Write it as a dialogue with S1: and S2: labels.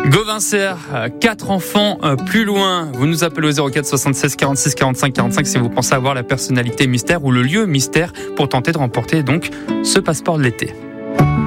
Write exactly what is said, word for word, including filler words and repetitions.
S1: Gauvin Serre, quatre enfants plus loin. Vous nous appelez au zéro quatre soixante-seize quarante-six quarante-cinq quarante-cinq si vous pensez avoir la personnalité mystère ou le lieu mystère pour tenter de remporter donc ce passeport de l'été.